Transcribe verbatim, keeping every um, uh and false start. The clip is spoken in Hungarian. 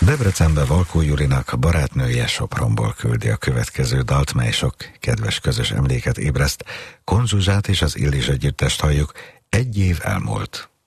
Debrecenbe Valkó Julinak barátnője Sopronból küldi a következő dalt, mely sok kedves közös emléket ébreszt. Konzsuzsát és az Illis együttest halljuk, Egy év elmúlt.